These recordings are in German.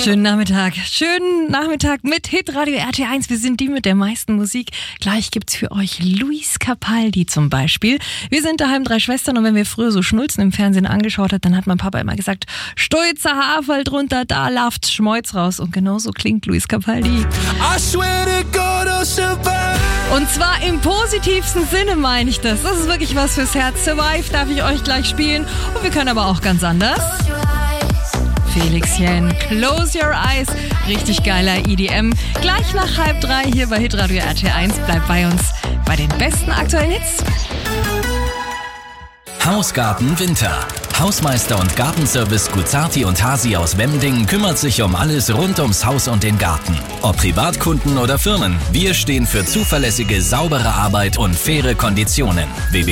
Schönen Nachmittag mit Hitradio RT1. Wir sind die mit der meisten Musik. Gleich gibt's für euch Luis Capaldi zum Beispiel. Wir sind daheim 3 Schwestern und wenn wir früher so Schnulzen im Fernsehen angeschaut hat, dann hat mein Papa immer gesagt, Stolzer Haferl drunter, da lauft Schmolz raus. Und genau so klingt Luis Capaldi. Und zwar im positivsten Sinne meine ich das. Das ist wirklich was fürs Herz. Survive darf ich euch gleich spielen. Und wir können aber auch ganz anders. Felixchen, Close Your Eyes. Richtig geiler EDM. Gleich nach 2:30 hier bei Hitradio RT1. Bleibt bei uns bei den besten aktuellen Hits. Hausgarten Winter. Hausmeister und Gartenservice Guzzarti und Hasi aus Wemdingen kümmert sich um alles rund ums Haus und den Garten. Ob Privatkunden oder Firmen, wir stehen für zuverlässige, saubere Arbeit und faire Konditionen.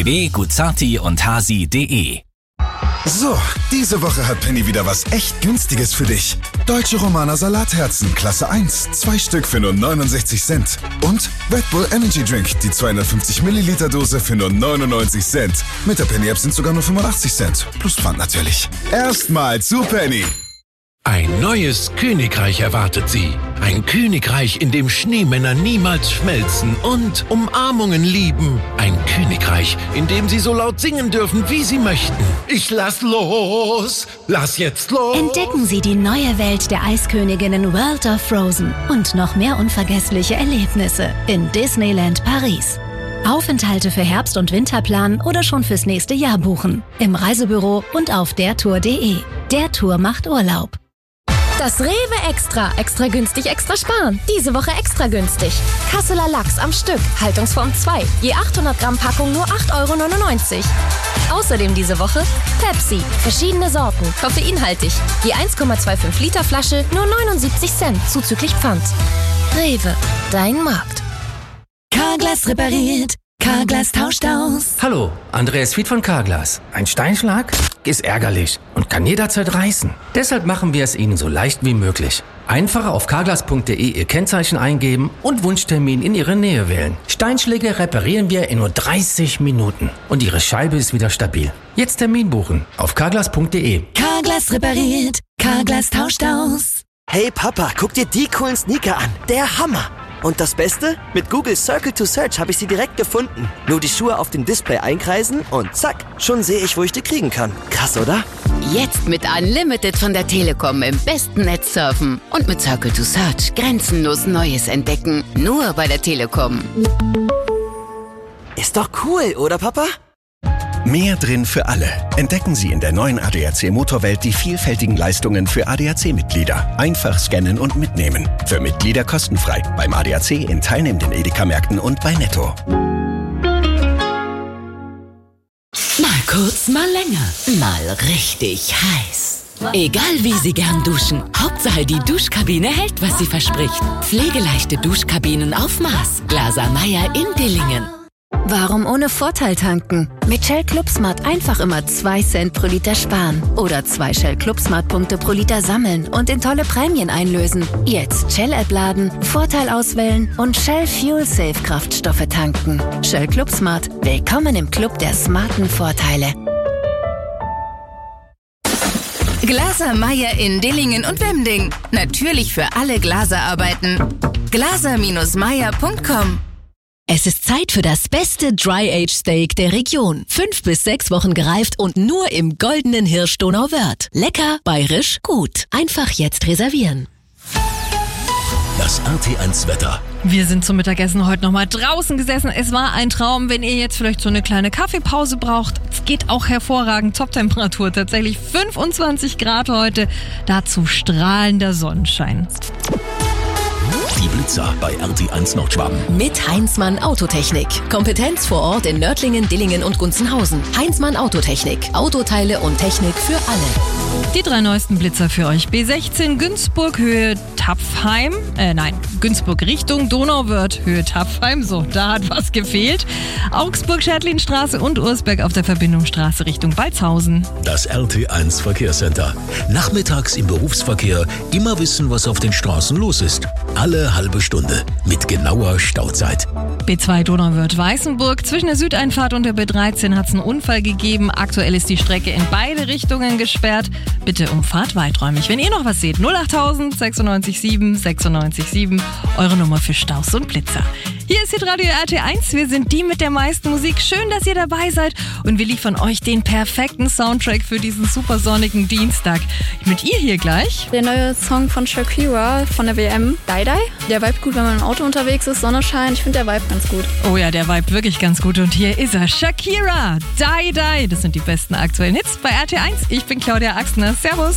www.guzzartiundhasi.de. So, diese Woche hat Penny wieder was echt Günstiges für dich. Deutsche Romaner Salatherzen, Klasse 1, 2 Stück für nur 69 Cent. Und Red Bull Energy Drink, die 250 Milliliter Dose für nur 99 Cent. Mit der Penny-App sind sogar nur 85 Cent. Plus Pfand natürlich. Erstmal zu Penny. Ein neues Königreich erwartet Sie. Ein Königreich, in dem Schneemänner niemals schmelzen und Umarmungen lieben. Ein Königreich, in dem Sie so laut singen dürfen, wie Sie möchten. Ich lass los, lass jetzt los. Entdecken Sie die neue Welt der Eisköniginnen World of Frozen und noch mehr unvergessliche Erlebnisse in Disneyland Paris. Aufenthalte für Herbst- und Winterplan oder schon fürs nächste Jahr buchen. Im Reisebüro und auf dertour.de. Der Tour macht Urlaub. Das Rewe Extra. Extra günstig, extra sparen. Diese Woche extra günstig. Kasseler Lachs am Stück. Haltungsform 2. Je 800 Gramm Packung nur 8,99 €. Außerdem diese Woche Pepsi. Verschiedene Sorten. Koffeinhaltig. Je 1,25 Liter Flasche nur 79 Cent. Zuzüglich Pfand. Rewe. Dein Markt. Carglass repariert. Carglass tauscht aus. Hallo, Andreas Fied von Carglass. Ein Steinschlag ist ärgerlich und kann jederzeit reißen. Deshalb machen wir es Ihnen so leicht wie möglich. Einfach auf carglass.de Ihr Kennzeichen eingeben und Wunschtermin in Ihre Nähe wählen. Steinschläge reparieren wir in nur 30 Minuten und Ihre Scheibe ist wieder stabil. Jetzt Termin buchen auf carglass.de. Carglass repariert. Carglass tauscht aus. Hey Papa, guck dir die coolen Sneaker an. Der Hammer! Und das Beste? Mit Google Circle to Search habe ich sie direkt gefunden. Nur die Schuhe auf dem Display einkreisen und zack, schon sehe ich, wo ich die kriegen kann. Krass, oder? Jetzt mit Unlimited von der Telekom im besten Netz surfen. Und mit Circle to Search grenzenlos Neues entdecken. Nur bei der Telekom. Ist doch cool, oder Papa? Mehr drin für alle. Entdecken Sie in der neuen ADAC Motorwelt die vielfältigen Leistungen für ADAC-Mitglieder. Einfach scannen und mitnehmen. Für Mitglieder kostenfrei. Beim ADAC in teilnehmenden Edeka-Märkten und bei Netto. Mal kurz, mal länger. Mal richtig heiß. Egal wie Sie gern duschen, Hauptsache die Duschkabine hält, was sie verspricht. Pflegeleichte Duschkabinen auf Maß. Glaser Meyer in Dillingen. Warum ohne Vorteil tanken? Mit Shell ClubSmart einfach immer 2 Cent pro Liter sparen. Oder 2 Shell ClubSmart-Punkte pro Liter sammeln und in tolle Prämien einlösen. Jetzt Shell-App laden, Vorteil auswählen und Shell Fuel Safe Kraftstoffe tanken. Shell ClubSmart. Willkommen im Club der smarten Vorteile. Glaser Meyer in Dillingen und Wemding. Natürlich für alle Glaserarbeiten. glaser-meyer.com. Es ist Zeit für das beste Dry-Age-Steak der Region. 5 bis 6 Wochen gereift und nur im goldenen Hirsch Donauwörth. Lecker, bayerisch, gut. Einfach jetzt reservieren. Das RT1-Wetter. Wir sind zum Mittagessen heute nochmal draußen gesessen. Es war ein Traum, wenn ihr jetzt vielleicht so eine kleine Kaffeepause braucht. Es geht auch hervorragend. Top-Temperatur, tatsächlich 25 Grad heute. Dazu strahlender Sonnenschein. Die Blitzer bei RT1 Nordschwaben. Mit Heinzmann Autotechnik. Kompetenz vor Ort in Nördlingen, Dillingen und Gunzenhausen. Heinzmann Autotechnik. Autoteile und Technik für alle. Die 3 neuesten Blitzer für euch. B16 Günzburg Höhe Tapfheim. Günzburg Richtung Donauwörth Höhe Tapfheim. So, da hat was gefehlt. Augsburg Schertlinstraße und Ursberg auf der Verbindungsstraße Richtung Balzhausen. Das RT1 Verkehrscenter. Nachmittags im Berufsverkehr immer wissen, was auf den Straßen los ist. Alle halbe Stunde mit genauer Stauzeit. B2 Donauwörth-Weißenburg. Zwischen der Südeinfahrt und der B13 hat es einen Unfall gegeben. Aktuell ist die Strecke in beide Richtungen gesperrt. Bitte umfahrt weiträumig. Wenn ihr noch was seht, 08000 96 7 96 7, eure Nummer für Staus und Blitzer. Hier ist Hitradio RT1. Wir sind die mit der meisten Musik. Schön, dass ihr dabei seid. Und wir liefern euch den perfekten Soundtrack für diesen super sonnigen Dienstag. Mit ihr hier gleich. Der neue Song von Shakira von der WM, Die Die. Der vibet gut, wenn man im Auto unterwegs ist, Sonne scheint. Ich finde, der vibet ganz gut. Oh ja, der vibet wirklich ganz gut. Und hier ist er, Shakira, Die Die. Das sind die besten aktuellen Hits bei RT1. Ich bin Claudia Axner. Servus.